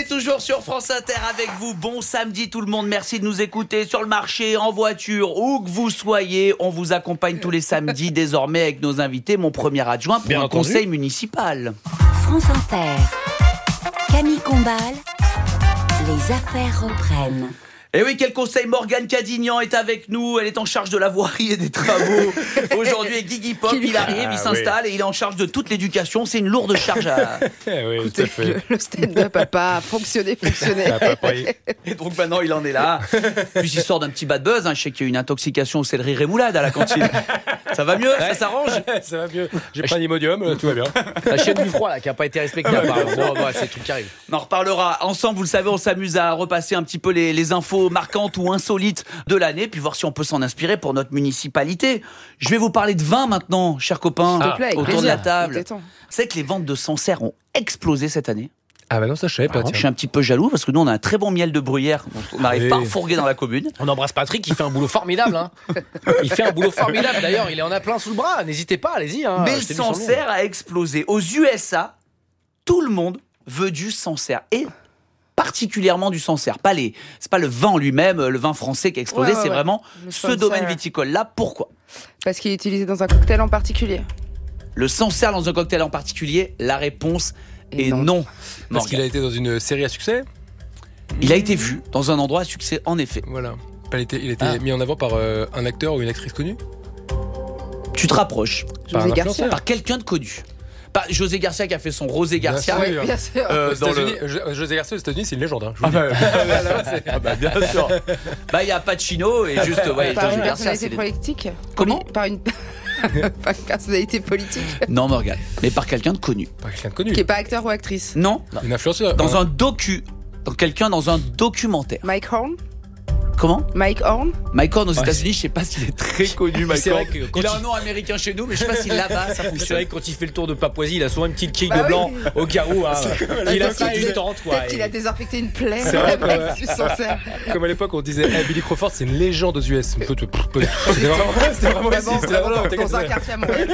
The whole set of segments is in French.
toujours sur France Inter avec vous. Bon samedi tout le monde, merci de nous écouter sur le marché, en voiture, où que vous soyez. On vous accompagne tous les samedis désormais avec nos invités. Mon premier adjoint pour un conseil municipal. France Inter, Camille Combal, les affaires reprennent. Et oui, quel conseil, Morgane Cadignan est avec nous, elle est en charge de la voirie et des travaux. Aujourd'hui, et Guigui Pop, il arrive, il s'installe et il est en charge de toute l'éducation. C'est une lourde charge à... Oui, écoutez, tout à fait. Le stand-up n'a pas fonctionné. Et donc maintenant, il en est là. Puis il sort d'un petit bad buzz, je sais qu'il y a eu une intoxication au céleri rémoulade à la cantine. Ça va mieux, ça s'arrange. Ça va mieux, j'ai pris un Imodium, tout va bien. La chaîne du froid là, qui n'a pas été respectée apparemment. Bon, c'est tout qui arrive. On en reparlera ensemble, vous le savez, on s'amuse à repasser un petit peu les infos marquantes ou insolites de l'année, puis voir si on peut s'en inspirer pour notre municipalité. Je vais vous parler de vin maintenant, chers copains, autour de la table. Vous savez que les ventes de Sancerre ont explosé cette année. Ah bah non, ça je savais pas. Je suis un petit peu jaloux parce que nous on a un très bon miel de bruyère, on n'arrive pas à refourguer dans la commune. On embrasse Patrick, il fait un boulot formidable. Hein. Il fait un boulot formidable d'ailleurs, il en a plein sous le bras, n'hésitez pas, allez-y. Hein. Mais Sancerre a explosé. Aux USA, tout le monde veut du Sancerre. Et particulièrement du Sancerre. C'est pas le vin lui-même, le vin français qui a explosé, c'est vraiment ce domaine viticole-là. Pourquoi ? Parce qu'il est utilisé dans un cocktail en particulier. Le Sancerre dans un cocktail en particulier, la réponse est non. Parce qu'il a été dans une série à succès ? Il a été vu dans un endroit à succès, en effet. Voilà. Il était mis en avant par un acteur ou une actrice connue ? Tu te rapproches. José Garcia. Par quelqu'un de connu. Pas José Garcia qui a fait son Rosé Garcia. Bien sûr. José Garcia aux États-Unis, c'est une légende. Hein, bien sûr. Il y a Pacino et juste par José une Garcia. personnalité politique. Comment ? Par une personnalité politique. Non, Morgane, mais par quelqu'un de connu. Par quelqu'un de connu. Qui est pas acteur ou actrice. Non. Une influenceuse. Dans un documentaire. Mike Horn. Comment ? Mike Horn. Mike Horn aux États-Unis, je sais pas s'il est très connu. Mike C'est Horn. vrai que Il a un nom américain chez nous, mais je sais pas si là-bas ça fonctionne. C'est vrai que quand il fait le tour de Papouasie, il a souvent une petite quille de blanc au cas où. Hein. Il a ça une tente. Peut-être qu'il a désinfecté une plaie. C'est vrai, comme à l'époque, on disait Billy Crawford, c'est une légende aux US. C'était vraiment dans un quartier à Montréal.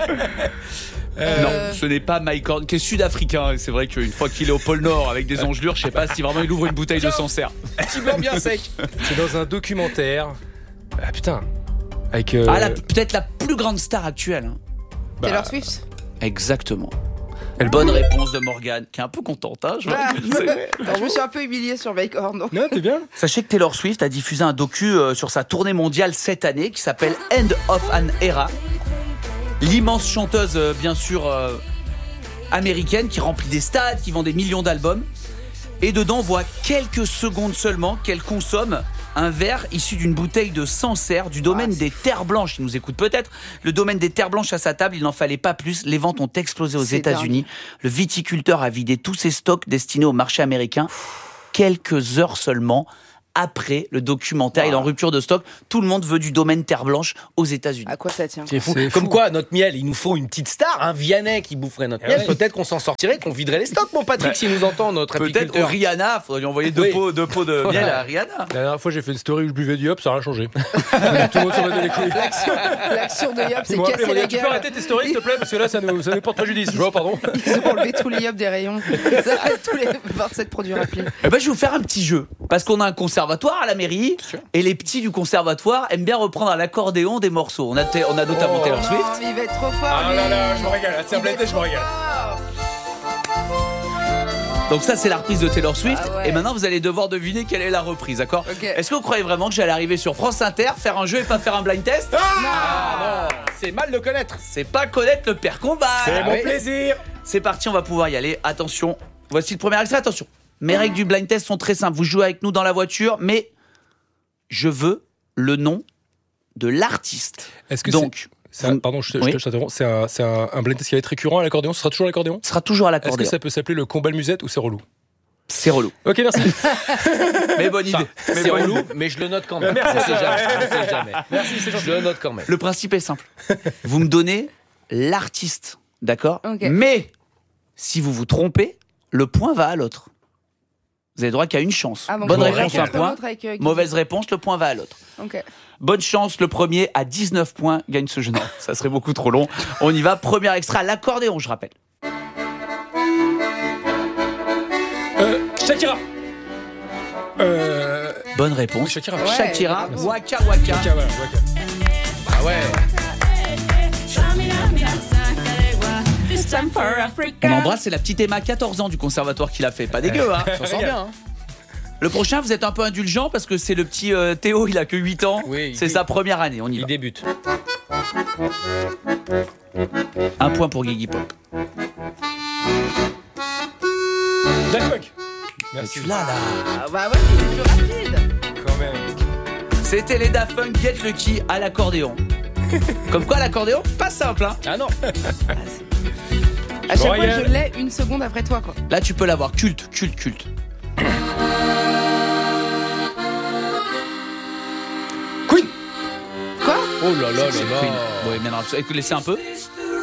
Non, ce n'est pas Mike Horn, qui est sud-africain. Et c'est vrai qu'une fois qu'il est au pôle Nord avec des engelures, je sais pas si vraiment il ouvre une bouteille de Sancerre. Petit blanc bien sec. C'est dans un documentaire. Ah putain. Avec. Peut-être la plus grande star actuelle. Hein. Taylor Swift. Exactement. Bonne réponse de Morgane, qui est un peu contente. Hein, je me suis un peu humiliée sur Mike Horn. Donc. Non, t'es bien. Sachez que Taylor Swift a diffusé un docu sur sa tournée mondiale cette année qui s'appelle End of an Era. L'immense chanteuse, bien sûr, américaine, qui remplit des stades, qui vend des millions d'albums. Et dedans, on voit quelques secondes seulement qu'elle consomme un verre issu d'une bouteille de Sancerre du domaine des Terres Blanches. Il nous écoute peut-être. Le domaine des Terres Blanches à sa table, il n'en fallait pas plus. Les ventes ont explosé aux États-Unis. Dingue. Le viticulteur a vidé tous ses stocks destinés au marché américain. Quelques heures seulement après le documentaire, il est en rupture de stock. Tout le monde veut du domaine Terre Blanche aux États-Unis. À quoi ça tient ? C'est fou. Comme quoi, notre miel, il nous faut une petite star, un Vianney qui boufferait notre miel. Peut-être qu'on s'en sortirait, qu'on viderait les stocks, mon Patrick, s'il nous entend, notre apiculteur. Peut-être Rihanna, faudrait lui envoyer deux pots de miel à Rihanna. La dernière fois, j'ai fait une story où je buvais du hop, ça n'a rien changé. Tout le monde s'en va les couilles. L'action de Yop, c'est casser la gueule. Tu peux arrêter tes stories, s'il te plaît, parce que là, ça nous porte préjudice. Je vois, pardon. Ils ont enlevé tous les Yop des rayons. Tous les 27 produits rappelés. Je vais vous faire un petit jeu. Parce qu'on a un conservatoire à la mairie. Et les petits du conservatoire aiment bien reprendre à l'accordéon des morceaux. On a notamment Taylor Swift. Il va être trop fort. Ah là là, je me régale. C'est un blind test, je me régale. Donc ça, c'est la reprise de Taylor Swift. Ah ouais. Et maintenant, vous allez devoir deviner quelle est la reprise, d'accord ? Okay. Est-ce que vous croyez vraiment que j'allais arriver sur France Inter, faire un jeu et pas faire un blind test ? Non, c'est mal de connaître. C'est pas connaître le père Combal. C'est mon plaisir. C'est parti, on va pouvoir y aller. Attention, voici le premier extrait. Attention, mes règles du blind test sont très simples. Vous jouez avec nous dans la voiture, mais je veux le nom de l'artiste. Est-ce que donc pardon, je t'interromps. C'est un blind test qui va être récurrent à l'accordéon. Ce sera toujours à l'accordéon ? Ce sera toujours à l'accordéon. Est-ce que ça peut s'appeler le Combal Musette ou c'est relou ? C'est relou. Ok, merci. Mais bonne idée. C'est relou, mais je le note quand même. Merci, on sait jamais. Merci, c'est gentil. Je le note quand même. Le principe est simple. Vous me donnez l'artiste, d'accord ? Okay. Mais si vous vous trompez, le point va à l'autre. Vous avez droit qu'à une chance. Bonne réponse, un point. Mauvaise réponse, le point va à l'autre. Okay. Bonne chance, le premier à 19 points gagne ce jeu. Non, ça serait beaucoup trop long. On y va, premier extra, l'accordéon, je rappelle. Shakira. Bonne réponse. Shakira. Ouais. Shakira, Bravo. Waka Waka. Waka, voilà, Waka. Ah ouais. On embrasse, c'est la petite Emma, 14 ans du conservatoire qui l'a fait. Pas dégueu, hein. Ça sent bien. Hein. Le prochain, vous êtes un peu indulgent parce que c'est le petit Théo, il a que 8 ans. Oui, C'est sa première année, on y Il va. débute. Un point pour Guigui Pop. Daft Punk. Merci. Tu l'as là. Ah bah ouais, il est plus rapide. Quand même. C'était les Daft Punk Get Lucky à l'accordéon. Comme quoi, l'accordéon, pas simple, hein. Ah non. À chaque fois, Royal. je l'ai une seconde après toi, quoi. Là, tu peux l'avoir. Culte. Queen. Quoi? Oh là là là C'est là. Queen. Ouais, mais non, écoute, laissez un peu.